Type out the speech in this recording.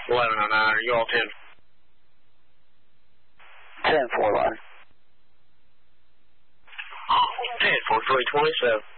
11 on 9. Are you all 10? 10-4 line. 10-4, 327.